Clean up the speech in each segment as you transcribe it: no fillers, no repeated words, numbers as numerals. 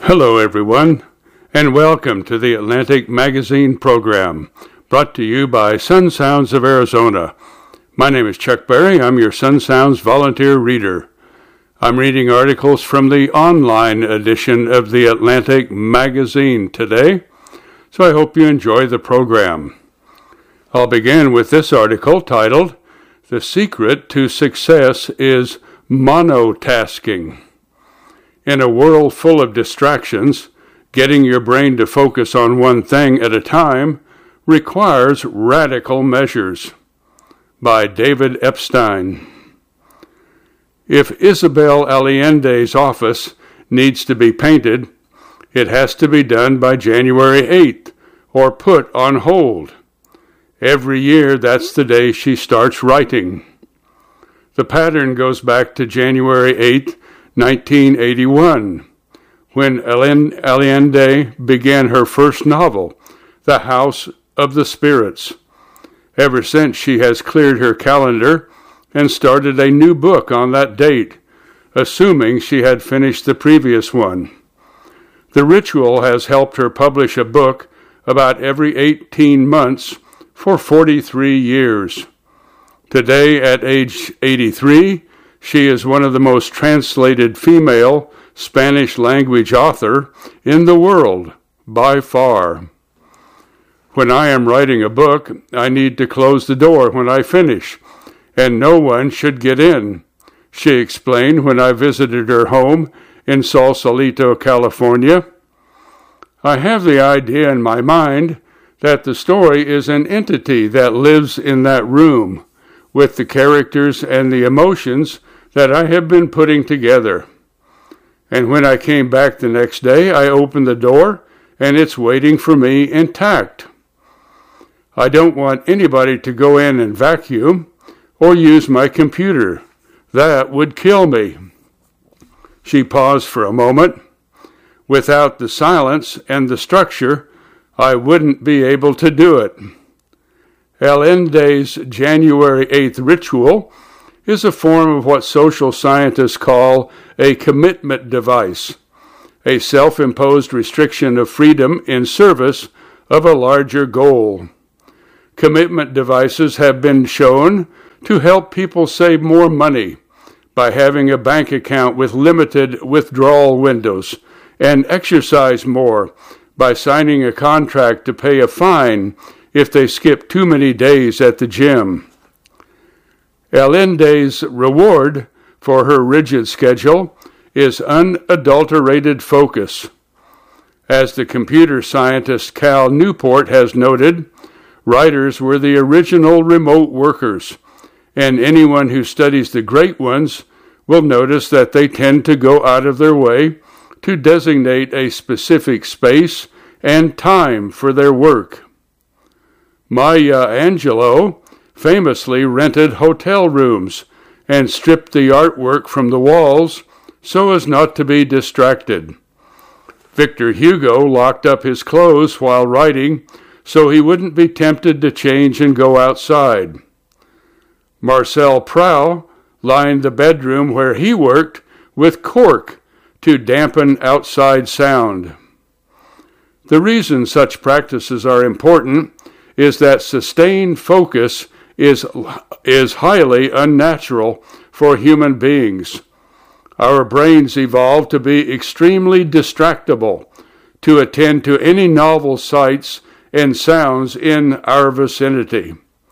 Hello, everyone, and welcome to the Atlantic Magazine program, brought to you by Sun Sounds of Arizona. My name is Chuck Berry. I'm your Sun Sounds volunteer reader. I'm reading articles from the online edition of the Atlantic Magazine today, so I hope you enjoy the program. I'll begin with this article titled, "The Secret to Success is Monotasking." In a world full of distractions, getting your brain to focus on one thing at a time requires radical measures. By David Epstein. If Isabel Allende's office needs to be painted, it has to be done by January 8th or put on hold. Every year, that's the day she starts writing. The pattern goes back to January 8th, 1981, when Allende began her first novel, The House of the Spirits. Ever since, she has cleared her calendar and started a new book on that date, assuming she had finished the previous one. The ritual has helped her publish a book about every 18 months for 43 years. Today, at age 83, she is one of the most translated female Spanish-language author in the world, by far. When I am writing a book, I need to close the door when I finish, and no one should get in, she explained when I visited her home in Sausalito, California. I have the idea in my mind that the story is an entity that lives in that room, with the characters and the emotions that I have been putting together. And when I came back the next day, I opened the door, and it's waiting for me intact. I don't want anybody to go in and vacuum or use my computer. That would kill me. She paused for a moment. Without the silence and the structure, I wouldn't be able to do it. Allende's January 8th ritual is a form of what social scientists call a commitment device, a self-imposed restriction of freedom in service of a larger goal. Commitment devices have been shown to help people save more money by having a bank account with limited withdrawal windows, and exercise more by signing a contract to pay a fine if they skip too many days at the gym. Allende's reward for her rigid schedule is unadulterated focus. As the computer scientist Cal Newport has noted, writers were the original remote workers, and anyone who studies the great ones will notice that they tend to go out of their way to designate a specific space and time for their work. Maya Angelou famously rented hotel rooms and stripped the artwork from the walls so as not to be distracted. Victor Hugo locked up his clothes while writing so he wouldn't be tempted to change and go outside. Marcel Proust lined the bedroom where he worked with cork to dampen outside sound. The reason such practices are important is that sustained focus is highly unnatural for human beings. Our brains evolved to be extremely distractible, to attend to any novel sights and sounds in our vicinity.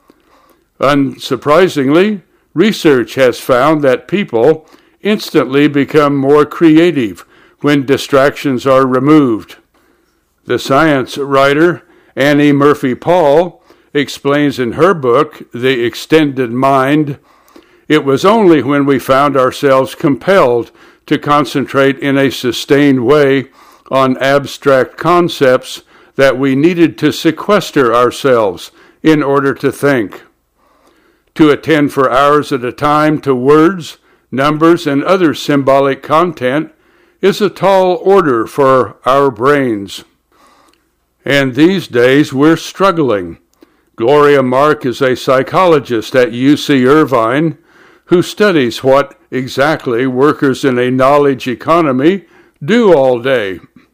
Unsurprisingly, research has found that people instantly become more creative when distractions are removed. The science writer Annie Murphy Paul explains in her book, The Extended Mind, it was only when we found ourselves compelled to concentrate in a sustained way on abstract concepts that we needed to sequester ourselves in order to think. To attend for hours at a time to words, numbers, and other symbolic content is a tall order for our brains. And these days we're struggling. Gloria Mark is a psychologist at UC Irvine who studies what exactly workers in a knowledge economy do all day.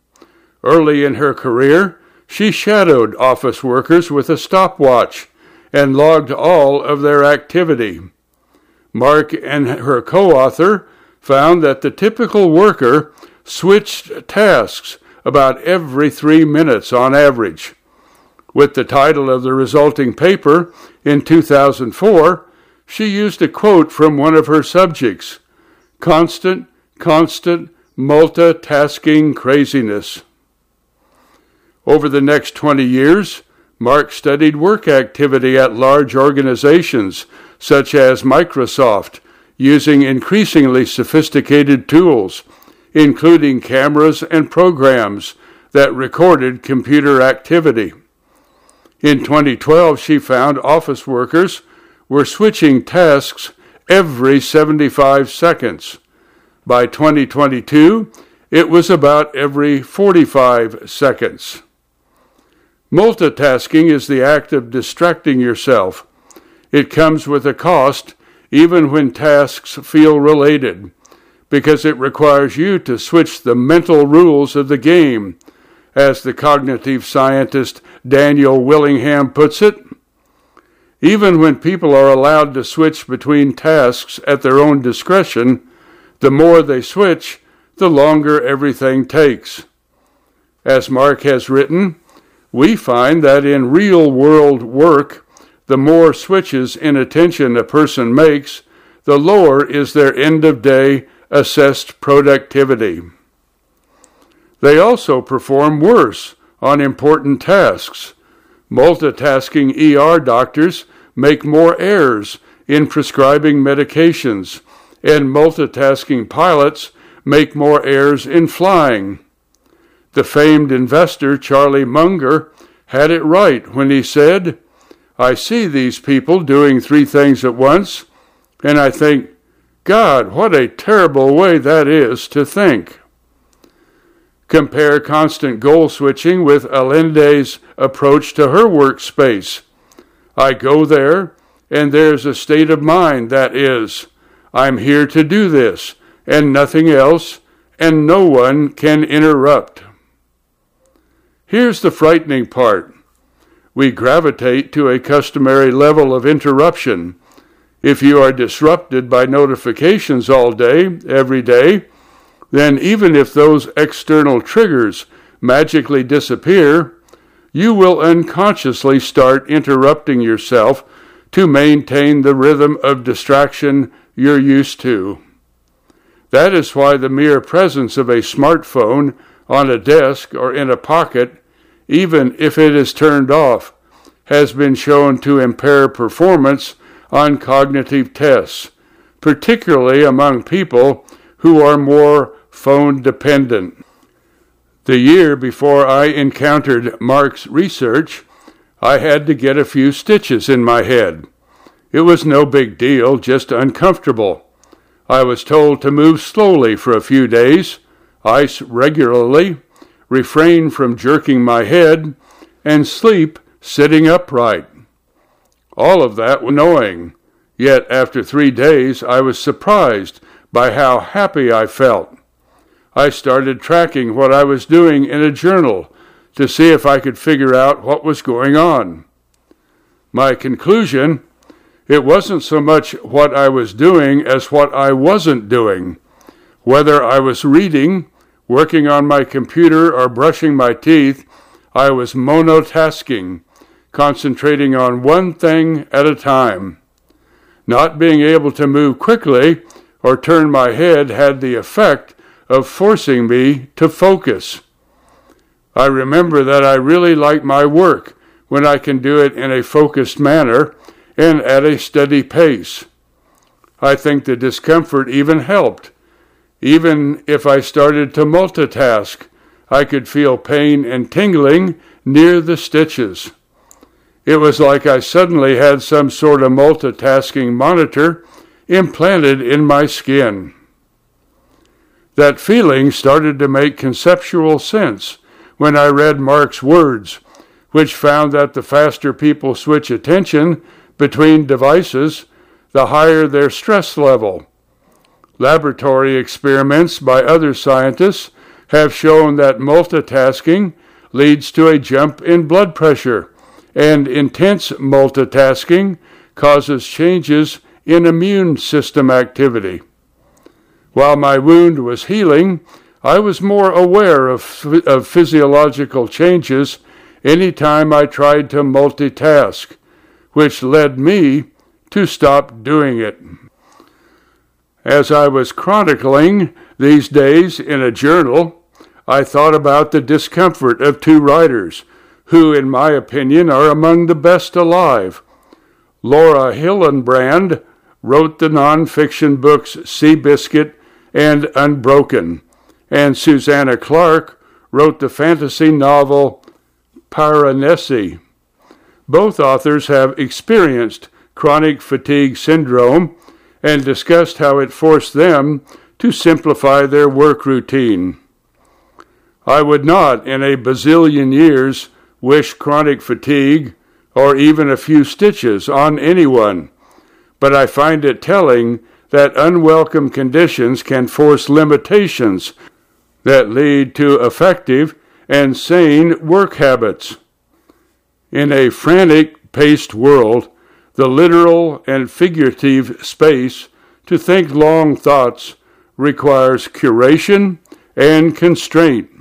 Early in her career, she shadowed office workers with a stopwatch and logged all of their activity. Mark and her co-author found that the typical worker switched tasks about every 3 minutes on average. With the title of the resulting paper in 2004, she used a quote from one of her subjects, constant multitasking craziness. Over the next 20 years, Mark studied work activity at large organizations such as Microsoft, using increasingly sophisticated tools, including cameras and programs that recorded computer activity. In 2012, she found office workers were switching tasks every 75 seconds. By 2022, it was about every 45 seconds. Multitasking is the act of distracting yourself. It comes with a cost, even when tasks feel related, because it requires you to switch the mental rules of the game, as the cognitive scientist Daniel Willingham puts it. Even when people are allowed to switch between tasks at their own discretion, the more they switch, the longer everything takes. As Mark has written, we find that in real-world work, the more switches in attention a person makes, the lower is their end-of-day assessed productivity. They also perform worse on important tasks. Multitasking ER doctors make more errors in prescribing medications, and multitasking pilots make more errors in flying. The famed investor Charlie Munger had it right when he said, "I see these people doing 3 things at once, and I think, God, what a terrible way that is to think." Compare constant goal switching with Allende's approach to her workspace. I go there, and there's a state of mind that is, I'm here to do this, and nothing else, and no one can interrupt. Here's the frightening part. We gravitate to a customary level of interruption. If you are disrupted by notifications all day, every day, then even if those external triggers magically disappear, you will unconsciously start interrupting yourself to maintain the rhythm of distraction you're used to. That is why the mere presence of a smartphone on a desk or in a pocket, even if it is turned off, has been shown to impair performance on cognitive tests, particularly among people who are more phone dependent. The year before I encountered Mark's research, I had to get a few stitches in my head. It was no big deal, just uncomfortable. I was told to move slowly for a few days, ice regularly, refrain from jerking my head, and sleep sitting upright. All of that was annoying, yet after 3 days I was surprised by how happy I felt. I started tracking what I was doing in a journal to see if I could figure out what was going on. My conclusion, it wasn't so much what I was doing as what I wasn't doing. Whether I was reading, working on my computer, or brushing my teeth, I was monotasking, concentrating on one thing at a time. Not being able to move quickly or turn my head had the effect of forcing me to focus. I remember that I really like my work when I can do it in a focused manner and at a steady pace. I think the discomfort even helped. Even if I started to multitask, I could feel pain and tingling near the stitches. It was like I suddenly had some sort of multitasking monitor implanted in my skin. That feeling started to make conceptual sense when I read Mark's words, which found that the faster people switch attention between devices, the higher their stress level. Laboratory experiments by other scientists have shown that multitasking leads to a jump in blood pressure, and intense multitasking causes changes in immune system activity. While my wound was healing, I was more aware of physiological changes any time I tried to multitask, which led me to stop doing it. As I was chronicling these days in a journal, I thought about the discomfort of two writers who, in my opinion, are among the best alive. Laura Hillenbrand wrote the nonfiction books Seabiscuit and Unbroken, and Susanna Clarke wrote the fantasy novel Piranesi. Both authors have experienced chronic fatigue syndrome and discussed how it forced them to simplify their work routine. I would not, in a bazillion years, wish chronic fatigue or even a few stitches on anyone, but I find it telling that unwelcome conditions can force limitations that lead to effective and sane work habits. In a frantic, paced world, the literal and figurative space to think long thoughts requires curation and constraint.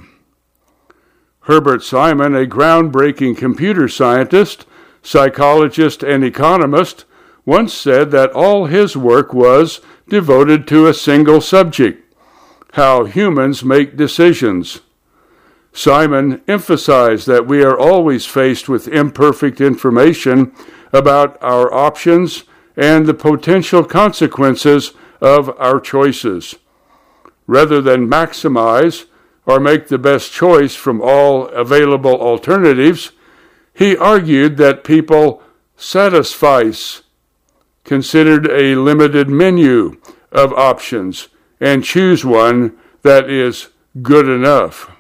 Herbert Simon, a groundbreaking computer scientist, psychologist, and economist, once said that all his work was devoted to a single subject: how humans make decisions. Simon emphasized that we are always faced with imperfect information about our options and the potential consequences of our choices. Rather than maximize or make the best choice from all available alternatives, he argued that people satisfice considered a limited menu of options and choose one that is good enough.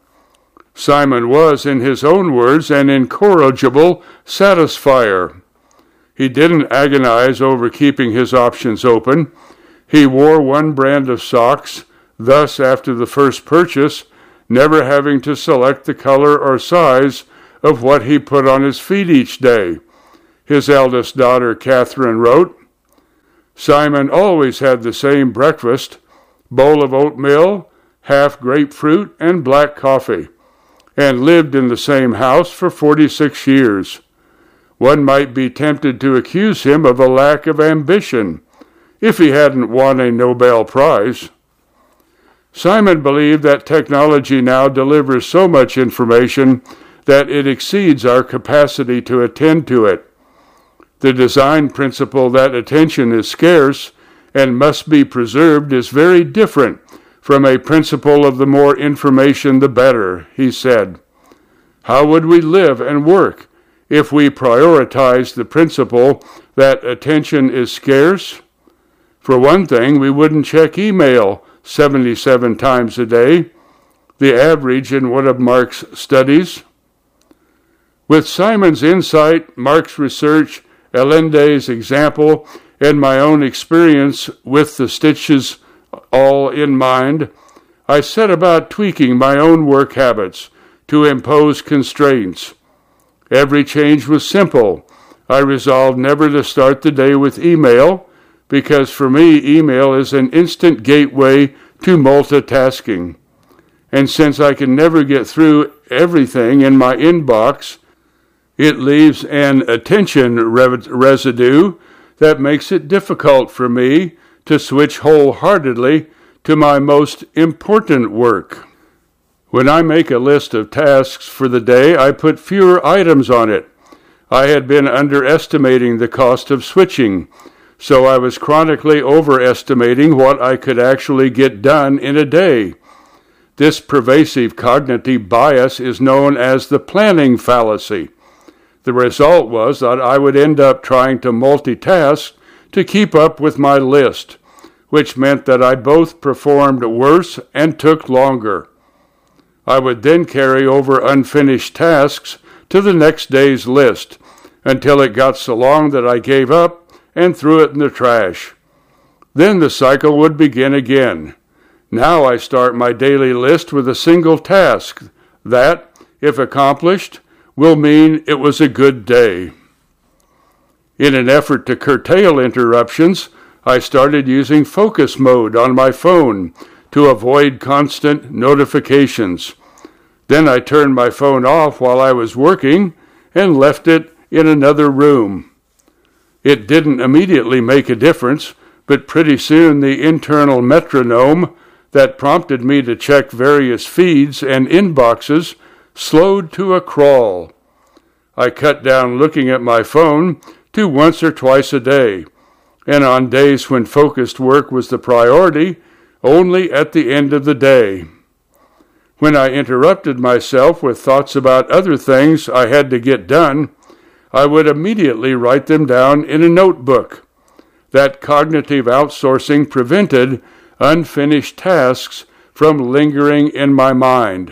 Simon was, in his own words, an incorrigible satisfier. He didn't agonize over keeping his options open. He wore one brand of socks, thus, after the first purchase, never having to select the color or size of what he put on his feet each day. His eldest daughter, Catherine, wrote, "Simon always had the same breakfast: bowl of oatmeal, half grapefruit, and black coffee, and lived in the same house for 46 years. One might be tempted to accuse him of a lack of ambition if he hadn't won a Nobel Prize." Simon believed that technology now delivers so much information that it exceeds our capacity to attend to it. The design principle that attention is scarce and must be preserved is very different from a principle of the more information the better, he said. How would we live and work if we prioritize the principle that attention is scarce? For one thing, we wouldn't check email 77 times a day, the average in one of Mark's studies. With Simon's insight, Mark's research, Allende's example, and my own experience with the stitches all in mind, I set about tweaking my own work habits to impose constraints. Every change was simple. I resolved never to start the day with email, because for me, email is an instant gateway to multitasking. And since I can never get through everything in my inbox, it leaves an attention residue that makes it difficult for me to switch wholeheartedly to my most important work. When I make a list of tasks for the day, I put fewer items on it. I had been underestimating the cost of switching, so I was chronically overestimating what I could actually get done in a day. This pervasive cognitive bias is known as the planning fallacy. The result was that I would end up trying to multitask to keep up with my list, which meant that I both performed worse and took longer. I would then carry over unfinished tasks to the next day's list until it got so long that I gave up and threw it in the trash. Then the cycle would begin again. Now I start my daily list with a single task that, if accomplished, will mean it was a good day. In an effort to curtail interruptions, I started using focus mode on my phone to avoid constant notifications. Then I turned my phone off while I was working and left it in another room. It didn't immediately make a difference, but pretty soon the internal metronome that prompted me to check various feeds and inboxes slowed to a crawl. I cut down looking at my phone to once or twice a day, and on days when focused work was the priority, only at the end of the day. When I interrupted myself with thoughts about other things I had to get done, I would immediately write them down in a notebook. That cognitive outsourcing prevented unfinished tasks from lingering in my mind.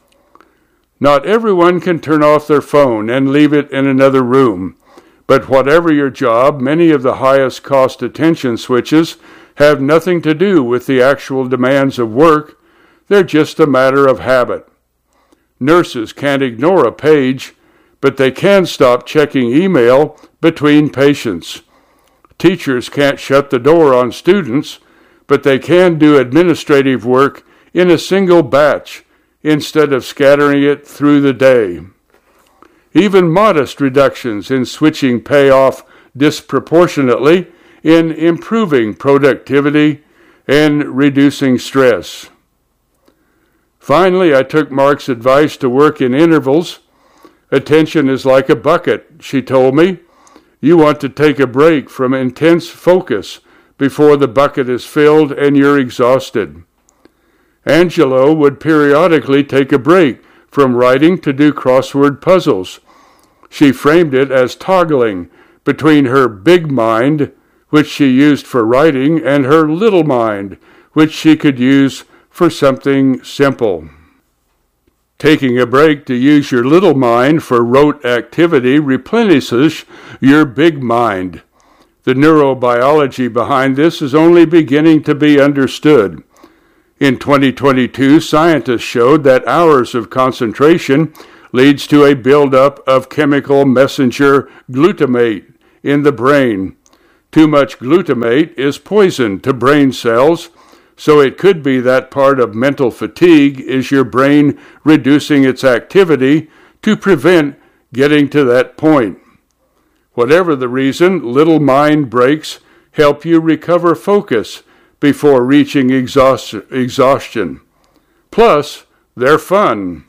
Not everyone can turn off their phone and leave it in another room, but whatever your job, many of the highest cost attention switches have nothing to do with the actual demands of work. They're just a matter of habit. Nurses can't ignore a page, but they can stop checking email between patients. Teachers can't shut the door on students, but they can do administrative work in a single batch instead of scattering it through the day. Even modest reductions in switching pay off disproportionately in improving productivity and reducing stress. Finally, I took Mark's advice to work in intervals. Attention is like a bucket, she told me. You want to take a break from intense focus before the bucket is filled and you're exhausted. Angelo would periodically take a break from writing to do crossword puzzles. She framed it as toggling between her big mind, which she used for writing, and her little mind, which she could use for something simple. Taking a break to use your little mind for rote activity replenishes your big mind. The neurobiology behind this is only beginning to be understood. In 2022, scientists showed that hours of concentration leads to a buildup of chemical messenger glutamate in the brain. Too much glutamate is poison to brain cells, so it could be that part of mental fatigue is your brain reducing its activity to prevent getting to that point. Whatever the reason, little mind breaks help you recover focus before reaching exhaustion. Plus, they're fun.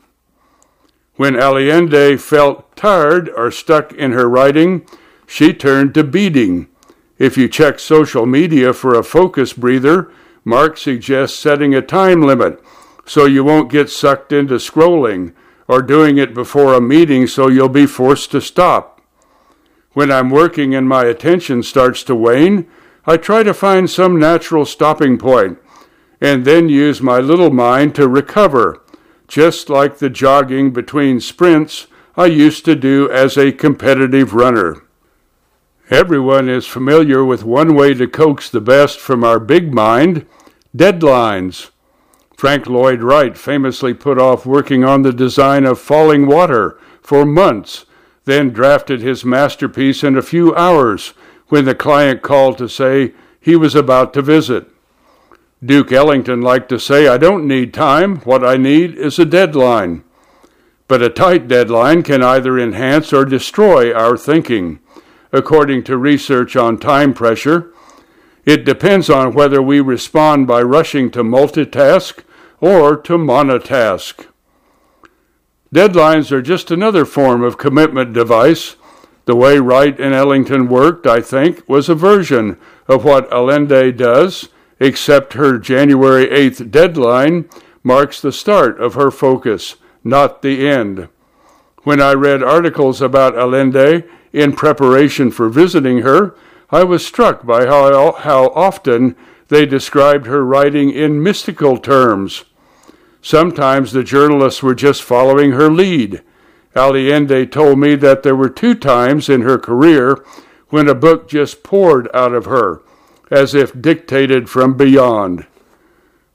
When Allende felt tired or stuck in her writing, she turned to beading. If you check social media for a focus breather, Mark suggests setting a time limit so you won't get sucked into scrolling, or doing it before a meeting so you'll be forced to stop. When I'm working and my attention starts to wane, I try to find some natural stopping point and then use my little mind to recover, just like the jogging between sprints I used to do as a competitive runner. Everyone is familiar with one way to coax the best from our big mind: deadlines. Frank Lloyd Wright famously put off working on the design of Falling Water for months, then drafted his masterpiece in a few hours when the client called to say he was about to visit. Duke Ellington liked to say, "I don't need time. What I need is a deadline." But a tight deadline can either enhance or destroy our thinking. According to research on time pressure, it depends on whether we respond by rushing to multitask or to monotask. Deadlines are just another form of commitment device. The way Wright and Ellington worked, I think, was a version of what Allende does, except her January 8th deadline marks the start of her focus, not the end. When I read articles about Allende in preparation for visiting her, I was struck by how often they described her writing in mystical terms. Sometimes the journalists were just following her lead. Allende told me that there were 2 times in her career when a book just poured out of her, as if dictated from beyond.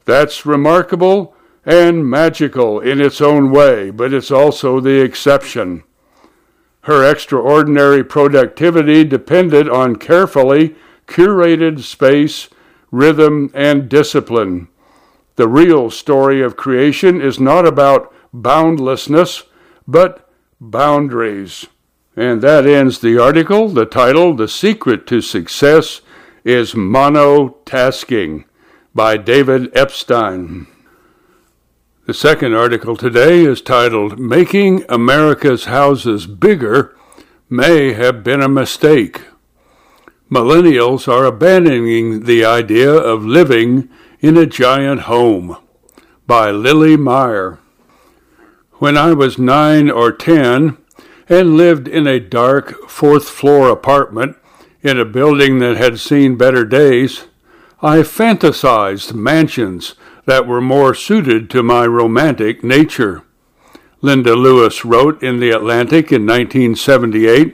That's remarkable and magical in its own way, but it's also the exception. Her extraordinary productivity depended on carefully curated space, rhythm, and discipline. The real story of creation is not about boundlessness, but boundaries. And that ends the article. The title, The Secret to Success is Monotasking, by David Epstein. The second article today is titled, Making America's Houses Bigger May Have Been a Mistake. Millennials are abandoning the idea of living in a giant home, by Lily Meyer. When I was 9 or 10 and lived in a dark fourth-floor apartment in a building that had seen better days, I fantasized mansions that were more suited to my romantic nature. Linda Lewis wrote in The Atlantic in 1978.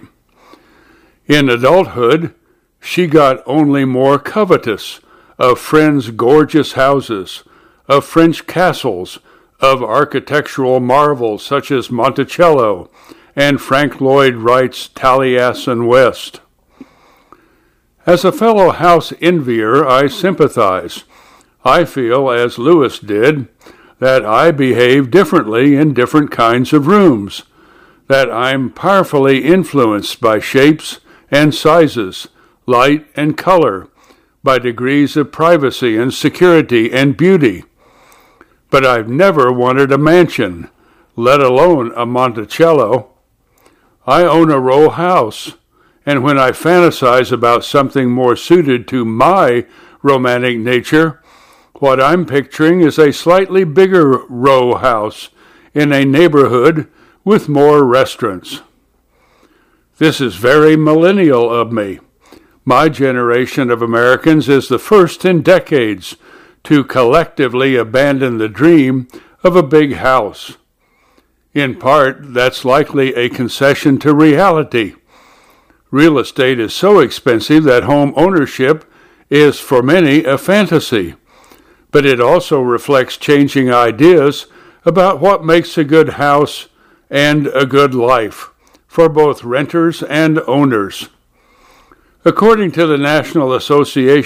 In adulthood, she got only more covetous of friends' gorgeous houses, of French castles, of architectural marvels such as Monticello and Frank Lloyd Wright's Taliesin West. As a fellow house envier, I sympathize. I feel, as Lewis did, that I behave differently in different kinds of rooms, that I'm powerfully influenced by shapes and sizes, light and color, by degrees of privacy and security and beauty. But I've never wanted a mansion, let alone a Monticello. I own a row house, and when I fantasize about something more suited to my romantic nature, what I'm picturing is a slightly bigger row house in a neighborhood with more restaurants. This is very millennial of me. My generation of Americans is the first in decades to collectively abandon the dream of a big house. In part, that's likely a concession to reality. Real estate is so expensive that home ownership is for many a fantasy, but it also reflects changing ideas about what makes a good house and a good life for both renters and owners. According to the National Association